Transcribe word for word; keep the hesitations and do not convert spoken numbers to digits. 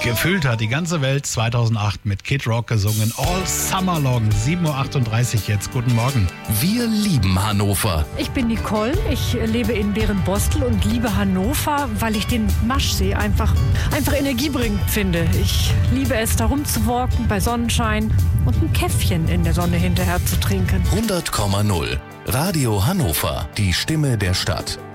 Gefühlt hat die ganze Welt zweitausendacht mit Kid Rock gesungen. All Summer Long, sieben Uhr achtunddreißig jetzt. Guten Morgen. Wir lieben Hannover. Ich bin Nicole, ich lebe in Berenbostel und liebe Hannover, weil ich den Maschsee einfach, einfach energiebringend finde. Ich liebe es, da rumzuwalken bei Sonnenschein und ein Käffchen in der Sonne hinterher zu trinken. hundert Komma null Radio Hannover, die Stimme der Stadt.